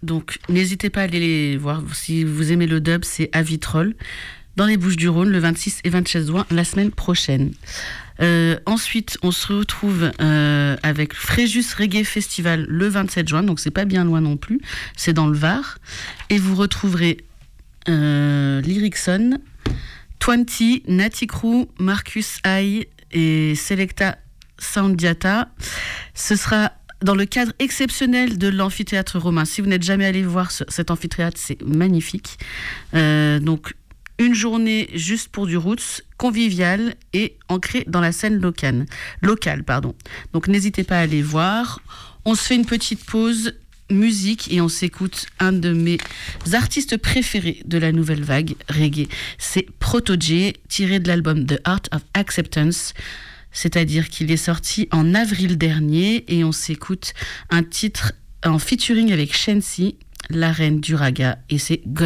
Donc, n'hésitez pas à aller les voir. Si vous aimez le dub, c'est à Vitrolles, dans les Bouches-du-Rhône, le 26 et 27 juin, la semaine prochaine. Ensuite, on se retrouve avec Fréjus Reggae Festival le 27 juin, donc c'est pas bien loin non plus, c'est dans le Var. Et vous retrouverez Lyricson, 20, Natty Crew, Marcus Hay et Selecta Soundiata. Ce sera dans le cadre exceptionnel de l'amphithéâtre romain. Si vous n'êtes jamais allé voir cet amphithéâtre, c'est magnifique. Donc, une journée juste pour du roots, convivial et ancrée dans la scène locale. Donc, n'hésitez pas à aller voir. On se fait une petite pause musique et on s'écoute un de mes artistes préférés de la nouvelle vague reggae. C'est Proto-J, tiré de l'album The Art of Acceptance. C'est-à-dire qu'il est sorti en avril dernier et on s'écoute un titre en featuring avec Shensi, la reine du raga, et c'est